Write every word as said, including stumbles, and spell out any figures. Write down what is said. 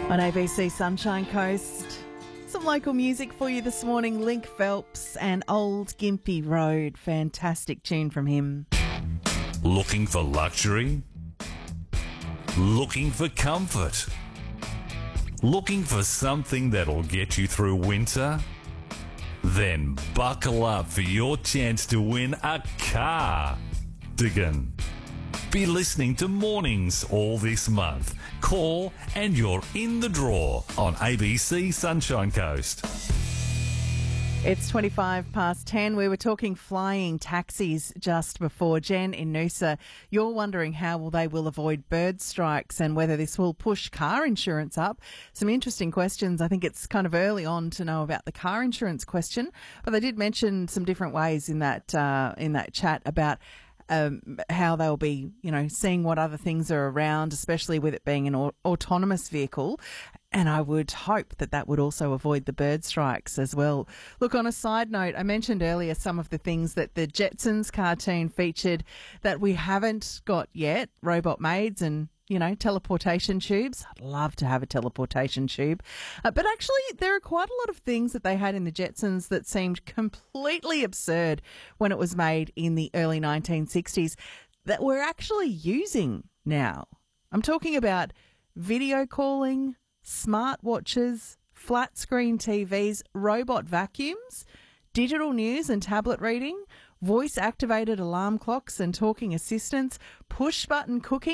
On A B C Sunshine Coast, some local music for you this morning. Link Phelps and Old Gympie Road. Fantastic tune from him. Looking for luxury? Looking for comfort? Looking for something that'll get you through winter? Then buckle up for your chance to win a car. Diggin'. Be listening to Mornings all this month. Call and you're in the draw on A B C Sunshine Coast. It's twenty-five past ten. We were talking flying taxis just before. Jen in Noosa, you're wondering how will they will avoid bird strikes and whether this will push car insurance up. Some interesting questions. I think it's kind of early on to know about the car insurance question, but they did mention some different ways in that uh, in that chat about Um, how they'll be, you know, seeing what other things are around, especially with it being an au- autonomous vehicle. And I would hope that that would also avoid the bird strikes as well. Look, on a side note, I mentioned earlier some of the things that the Jetsons cartoon featured that we haven't got yet, robot maids and, you know, teleportation tubes. I'd love to have a teleportation tube. Uh, but actually, there are quite a lot of things that they had in the Jetsons that seemed completely absurd when it was made in the early nineteen sixties that we're actually using now. I'm talking about video calling, smartwatches, flat screen T Vs, robot vacuums, digital news and tablet reading, voice-activated alarm clocks and talking assistants, push-button cooking,